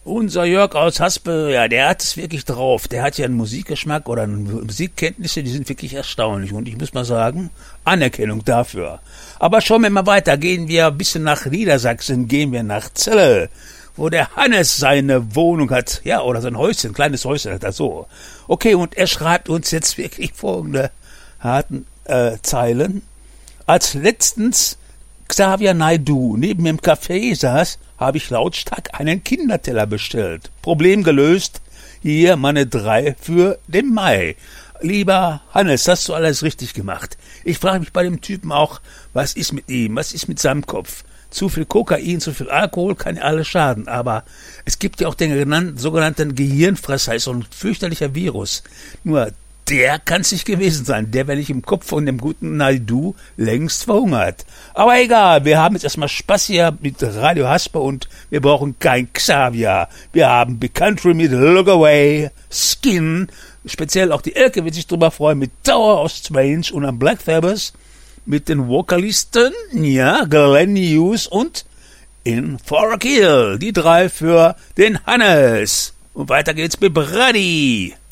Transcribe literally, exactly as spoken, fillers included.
Unser Jörg aus Haspel, ja, der hat es wirklich drauf. Der hat ja einen Musikgeschmack oder eine Musikkenntnisse, die sind wirklich erstaunlich. Und ich muss mal sagen, Anerkennung dafür. Aber schauen wir mal weiter. Gehen wir ein bisschen nach Niedersachsen, gehen wir nach Celle, wo der Hannes seine Wohnung hat. Ja, oder sein Häuschen, ein kleines Häuschen hat er so. Okay, und er schreibt uns jetzt wirklich folgende harten äh, Zeilen. Als letztens Xavier Naidoo neben mir im Café saß, habe ich lautstark einen Kinderteller bestellt. Problem gelöst. Hier meine drei für den Mai. Lieber Hannes, hast du alles richtig gemacht. Ich frage mich bei dem Typen auch, was ist mit ihm, was ist mit seinem Kopf? Zu viel Kokain, zu viel Alkohol kann ja alles schaden, aber es gibt ja auch den genannten, sogenannten Gehirnfresser, ist so ein fürchterlicher Virus. Nur der kann's nicht gewesen sein, der wäre nicht im Kopf von dem guten Naidoo längst verhungert. Aber egal, wir haben jetzt erstmal Spaß hier mit Radio Hasper und wir brauchen kein Xavier. Wir haben Big Country mit Look Away, Skin, speziell auch die Elke wird sich drüber freuen mit Tower of Strange und am Black Sabbath mit den Vokalisten, ja, Glenn Hughes und In For a Kill, die drei für den Hannes. Und weiter geht's mit Brady.